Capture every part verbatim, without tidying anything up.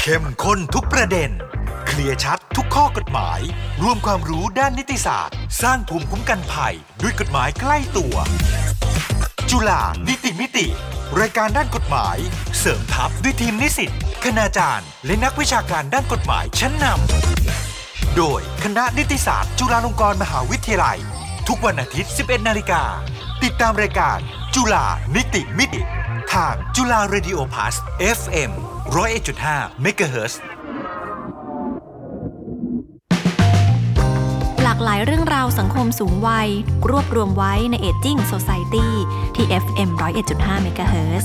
เข้มข้นทุกประเด็นเคลียร์ชัดทุกข้อกฎหมายรวมความรู้ด้านนิติศาสตร์สร้างภูมิคุ้มกันภัยด้วยกฎหมายใกล้ตัวจุฬานิติมิติรายการด้านกฎหมายเสริมทัพด้วยทีมนิสิตคณาจารย์และนักวิชาการด้านกฎหมายชั้นนำโดยคณะนิติศาสตร์จุฬาลงกรณ์มหาวิทยาลัยทุกวันอาทิตย์ สิบเอ็ดนาฬิกา ติดตามรายการจุฬานิติมิติทางจุฬาเรดิโอพลัส เอฟ เอ็ม หนึ่งศูนย์เอ็ดจุดห้า เมกะเฮิรตซ์หลากหลายเรื่องราวสังคมสูงวัยรวบรวมไว้ใน Aging Society ที่ เอฟ เอ็ม หนึ่งศูนย์เอ็ดจุดห้า เมกะเฮิรตซ์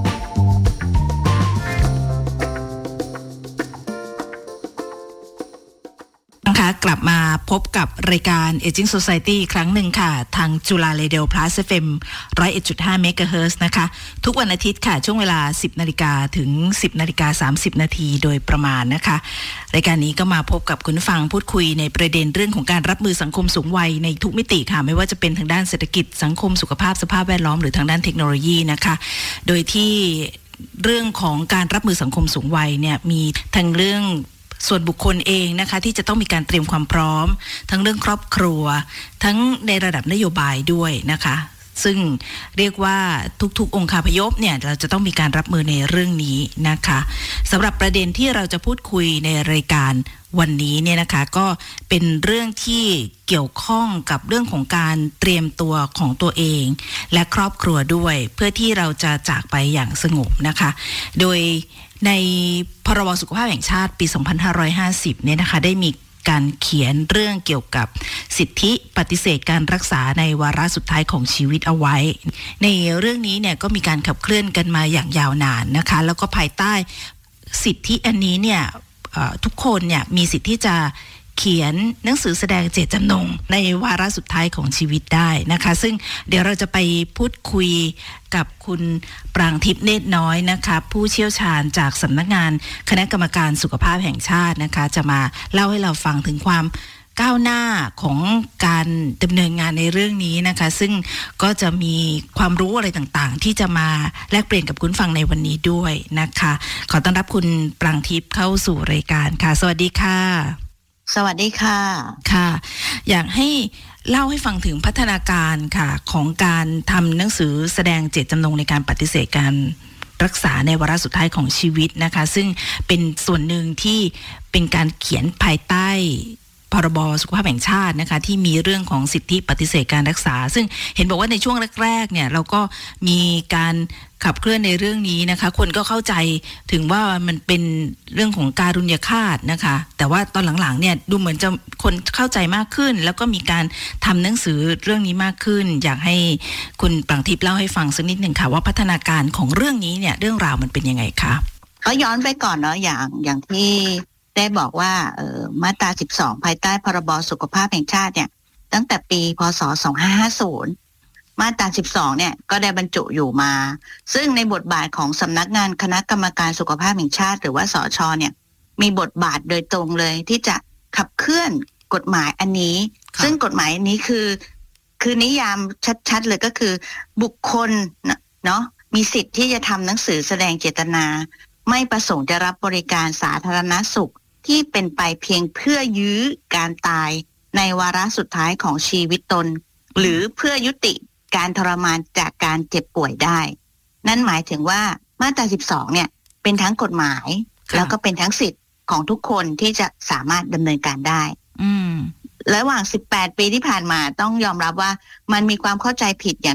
นะคะกลับมาพบกับรายการ Aging Society ครั้งหนึ่งค่ะทางจุฬาเรดิโอพลัส เอฟ เอ็ม หนึ่งศูนย์เอ็ดจุดห้า เมกะเฮิรตซ์นะคะทุกวันอาทิตย์ค่ะช่วงเวลา สิบนาฬิกาถึง สิบนาฬิกาสามสิบนาทีโดยประมาณนะคะรายการนี้ก็มาพบกับคุณผู้ฟังพูดคุยในประเด็นเรื่องของการรับมือสังคมสูงวัยในทุกมิติค่ะไม่ว่าจะเป็นทางด้านเศรษฐกิจสังคมสุขภาพสภาพแวดล้อมหรือทางด้านเทคโนโลยีนะคะโดยที่เรื่องของการรับมือสังคมสูงวัยเนี่ยมีทั้งเรื่องส่วนบุคคลเองนะคะที่จะต้องมีการเตรียมความพร้อมทั้งเรื่องครอบครัวทั้งในระดับนโยบายด้วยนะคะซึ่งเรียกว่าทุกๆองค์คาพยพเนี่ยเราจะต้องมีการรับมือในเรื่องนี้นะคะสำหรับประเด็นที่เราจะพูดคุยในรายการวันนี้เนี่ยนะคะก็เป็นเรื่องที่เกี่ยวข้องกับเรื่องของการเตรียมตัวของตัวเองและครอบครัวด้วยเพื่อที่เราจะจากไปอย่างสงบนะคะโดยในพรบสุขภาพแห่งชาติปีสองพันห้าร้อยห้าสิบเนี่ยนะคะได้มีการเขียนเรื่องเกี่ยวกับสิทธิปฏิเสธการรักษาในวาระสุดท้ายของชีวิตเอาไว้ในเรื่องนี้เนี่ยก็มีการขับเคลื่อนกันมาอย่างยาวนานนะคะแล้วก็ภายใต้สิทธิอันนี้เนี่ยทุกคนเนี่ยมีสิทธิที่จะเขียนหนังสือแสดงเจตจำนงในวาระสุดท้ายของชีวิตได้นะคะซึ่งเดี๋ยวเราจะไปพูดคุยกับคุณปรางทิพย์เนตรน้อยนะคะผู้เชี่ยวชาญจากสำนักงานคณะกรรมการสุขภาพแห่งชาตินะคะจะมาเล่าให้เราฟังถึงความก้าวหน้าของการดำเนินงานในเรื่องนี้นะคะซึ่งก็จะมีความรู้อะไรต่างๆที่จะมาแลกเปลี่ยนกับคุณฟังในวันนี้ด้วยนะคะขอต้อนรับคุณปรางทิพย์เข้าสู่รายการค่ะสวัสดีค่ะสวัสดีค่ะค่ะอยากให้เล่าให้ฟังถึงพัฒนาการค่ะของการทำหนังสือแสดงเจตจำนงในการปฏิเสธการรักษาในวาระสุดท้ายของชีวิตนะคะซึ่งเป็นส่วนหนึ่งที่เป็นการเขียนภายใต้พรบสุขภาพแห่งชาตินะคะที่มีเรื่องของสิทธิปฏิเสธการรักษาซึ่งเห็นบอกว่าในช่วงแรกๆเนี่ยเราก็มีการขับเคลื่อนในเรื่องนี้นะคะคนก็เข้าใจถึงว่ามันเป็นเรื่องของการุญยฆาตนะคะแต่ว่าตอนหลังๆเนี่ยดูเหมือนจะคนเข้าใจมากขึ้นแล้วก็มีการทำหนังสือเรื่องนี้มากขึ้นอยากให้คุณปรางทิพย์เล่าให้ฟังสักนิดหนึ่งค่ะว่าพัฒนาการของเรื่องนี้เนี่ยเรื่องราวมันเป็นยังไงคะก็ย้อนไปก่อนเนาะอย่างอย่างที่ได้บอกว่าเอ่อมาตราสิบสองภายใต้พรบสุขภาพแห่งชาติเนี่ยตั้งแต่ปีพ.ศ. สองพันห้าร้อยห้าสิบมาตราสิบสองเนี่ยก็ได้บรรจุอยู่มาซึ่งในบทบาทของสำนักงานคณะกรรมการสุขภาพแห่งชาติหรือว่าสช.เนี่ยมีบทบาทโดยตรงเลยที่จะขับเคลื่อนกฎหมายอันนี้ซึ่งกฎหมายอันนี้คือคือนิยามชัดๆเลยก็คือบุคคลเนาะมีสิทธิ์ที่จะทำหนังสือแสดงเจตนาไม่ประสงค์จะรับบริการสาธารณสุขที่เป็นไปเพียงเพื่อยื้อการตายในวาระสุดท้ายของชีวิตตนหรือเพื่อยุติการทรมานจากการเจ็บป่วยได้นั่นหมายถึงว่ามาตราสิบสองเนี่ยเป็นทั้งกฎหมายแล้วก็เป็นทั้งสิทธิ์ของทุกคนที่จะสามารถดำเนินการได้อืมระหว่างสิบแปดปีที่ผ่านมาต้องยอมรับว่ามันมีความเข้าใจผิดอย่าง